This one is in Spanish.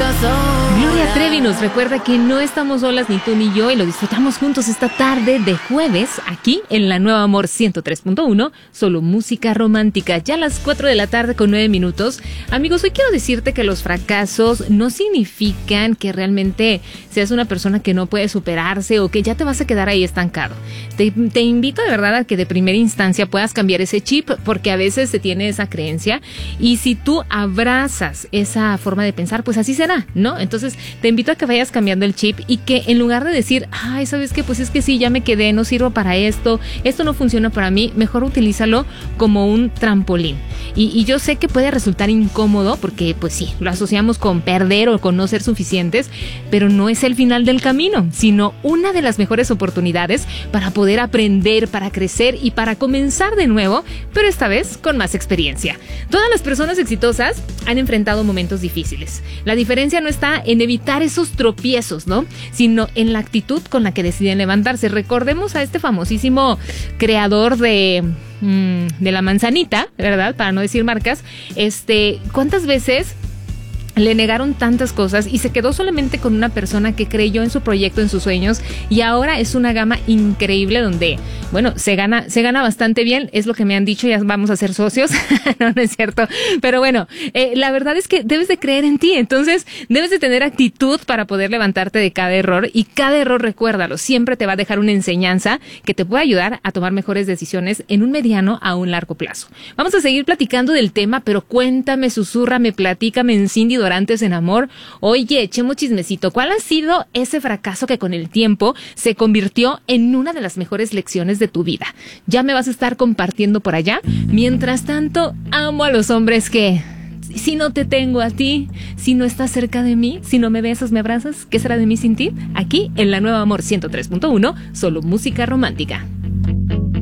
Gloria Trevi nos recuerda que no estamos solas ni tú ni yo y lo disfrutamos juntos esta tarde de jueves aquí en la Nueva Amor 103.1, solo música romántica, ya a las 4 de la tarde con 9 minutos. Amigos, hoy quiero decirte que los fracasos no significan que realmente seas una persona que no puede superarse o que ya te vas a quedar ahí estancado. Te invito de verdad a que de primera instancia puedas cambiar ese chip, porque a veces se tiene esa creencia y si tú abrazas esa forma de pensar, pues así será, ¿no? Entonces te invito a que vayas cambiando el chip y que en lugar de decir, ay, ¿sabes qué? Pues es que sí, ya me quedé, no sirvo para esto no funciona para mí, mejor utilízalo como un trampolín. Y yo sé que puede resultar incómodo porque pues sí, lo asociamos con perder o con no ser suficientes, pero no es el final del camino, sino una de las mejores oportunidades para poder aprender, para crecer y para comenzar de nuevo, pero esta vez con más experiencia. Todas las personas exitosas han enfrentado momentos difíciles. La diferencia no está en evitar esos tropiezos, ¿no? Sino en la actitud con la que deciden levantarse. Recordemos a este famosísimo creador de la manzanita, ¿verdad? Para no decir marcas. ¿Cuántas veces le negaron tantas cosas y se quedó solamente con una persona que creyó en su proyecto, en sus sueños, y ahora es una gama increíble donde, bueno, se gana bastante bien, es lo que me han dicho, ya vamos a ser socios, no es cierto, pero bueno, la verdad es que debes de creer en ti, entonces debes de tener actitud para poder levantarte de cada error, y cada error, recuérdalo, siempre te va a dejar una enseñanza que te puede ayudar a tomar mejores decisiones en un mediano a un largo plazo. Vamos a seguir platicando del tema, pero cuéntame, susúrrame, platícame en Cindy Dorantes en Amor. Oye, echemos chismecito. ¿Cuál ha sido ese fracaso que con el tiempo se convirtió en una de las mejores lecciones de tu vida? Ya me vas a estar compartiendo por allá. Mientras tanto, amo a los hombres que, si no te tengo a ti, si no estás cerca de mí, si no me besas, me abrazas, ¿qué será de mí sin ti? Aquí en la Nueva Amor 103.1, solo música romántica.